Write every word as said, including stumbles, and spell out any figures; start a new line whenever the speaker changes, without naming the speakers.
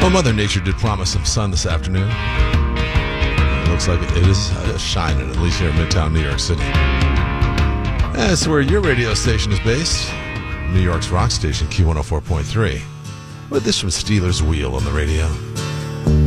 Well, Mother Nature did promise some sun this afternoon. It looks like it is uh, shining, at least here in Midtown, New York City. That's where your radio station is based. New York's rock station, Q one oh four point three. With this from Steelers Wheel on the radio.